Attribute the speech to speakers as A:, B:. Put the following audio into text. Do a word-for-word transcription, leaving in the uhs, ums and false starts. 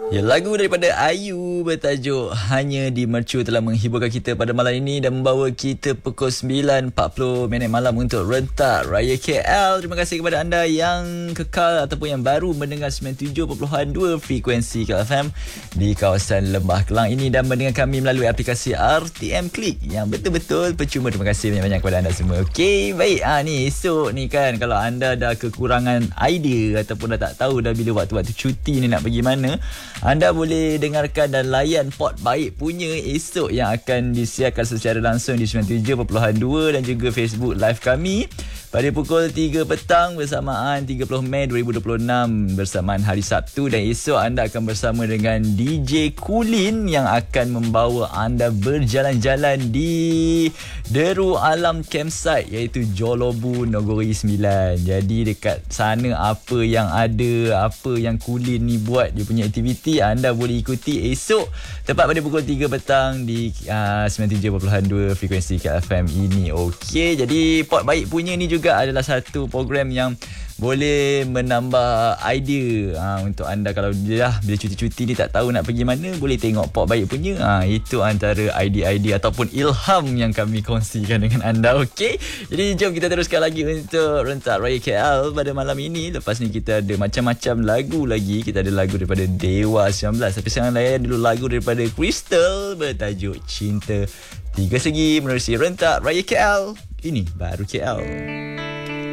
A: Ya, lagu daripada Ayu bertajuk Hanya di Mercu telah menghiburkan kita pada malam ini dan membawa kita pukul sembilan empat puluh minit malam untuk Rentak Raya K L. Terima kasih kepada anda yang kekal ataupun yang baru mendengar sembilan puluh tujuh perpuluhan dua frekuensi K L F M di kawasan Lembah Kelang ini dan mendengar kami melalui aplikasi R T M Click yang betul-betul percuma. Terima kasih banyak-banyak kepada anda semua. Okey, baik. Ah ni esok ni kan, kalau anda dah kekurangan idea ataupun dah tak tahu dah bila waktu-waktu cuti ni nak pergi mana, anda boleh dengarkan dan layan Pot Baik Punya esok yang akan disiarkan secara langsung di sembilan puluh tujuh perpuluhan dua dan juga Facebook live kami pada pukul tiga petang bersamaan tiga puluh Mei dua ribu dua puluh enam bersamaan hari Sabtu. Dan esok anda akan bersama dengan D J Kulin yang akan membawa anda berjalan-jalan di Deru Alam Campsite iaitu Jolobu Nogori sembilan. Jadi dekat sana apa yang ada, apa yang Kulin ni buat, dia punya aktiviti anda boleh ikuti esok tepat pada pukul tiga petang di uh, sembilan puluh tujuh perpuluhan dua frekuensi K L F M ini. Okey, jadi Pot Baik Punya ni juga adalah satu program yang boleh menambah idea ha, untuk anda kalau dah bila cuti-cuti ni tak tahu nak pergi mana, boleh tengok Pot Baik Punya. Ha, itu antara idea-idea ataupun ilham yang kami kongsikan dengan anda. Okey, jadi jom kita teruskan lagi untuk Rentak Raya K L pada malam ini. Lepas ni kita ada macam-macam lagu lagi. Kita ada lagu daripada Dewa sembilan belas, tapi sekarang layan dulu lagu daripada Crystal bertajuk Cinta Tiga Segi menerusi Rentak Raya K L. Ini baru K L.